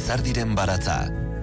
Lizardiren baratza.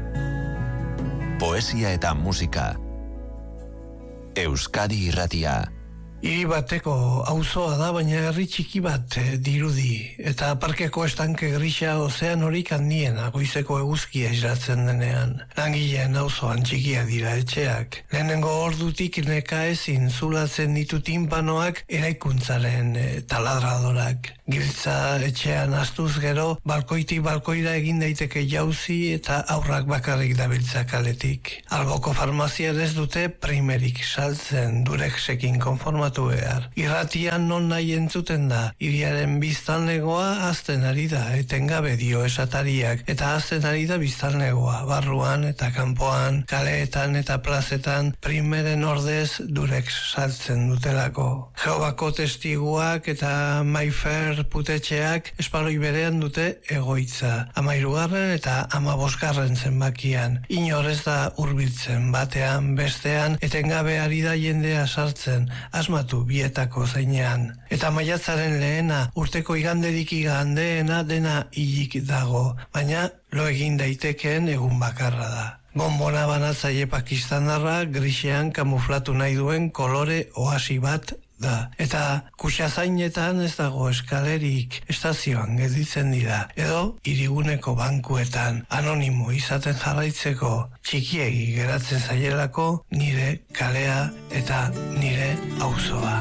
Poesia eta musika. Euskadi Irratia. Hiri bateko auzoa da, baina herri txiki bat dirudi. Eta parkeko estanke grisa ozeanorik handiena goizeko eguzkia islatzen denean. Langileen auzoan txikia dira etxeak. Lehenengo ordutik neka ezin zulatzen ditu tinpanoak eraikuntzaren taladradorak. Giltza etxean astuz gero, balkoitik balkoira egin daiteke jauzi eta aurrak bakarrik dabiltza kaletik. Alboko farmazia ez dute primerik saltzen Durexekin konformatu behar. Irratian non nahi entzuten da, hiriaren biztanlegoa azten ari da, etengabe dio esatariak, eta azten ari da biztanlegoa, barruan eta kanpoan, kaleetan eta plazetan, primeren ordez Durex saltzen dutelako. Jehovako testiguak eta Mayfair putetxeak espaloi berean dute egoitza. 13. eta 15. zenbakian. Inor ez da hurbiltzen batean, bestean, etengabe ari da jendea sartzen, asmatu bietako zeinean. Eta maiatzaren lehena, urteko iganderik igandeena dena hilik dago, baina lo egin daitekeen egun bakarra da. Bonbona banatzaile pakistandarra grisean kamuflatu nahi duen kolore oasi bat da. Eta kuxazainetan ez dago eskalerik, estazioan gelditzen dira. Edo hiriguneko bankuetan anonimo izaten jarraitzeko txikiegi geratzen zaielako nire kalea eta nire auzoa.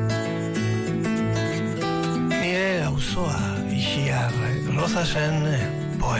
Nire auzoa Ixiar Rozasen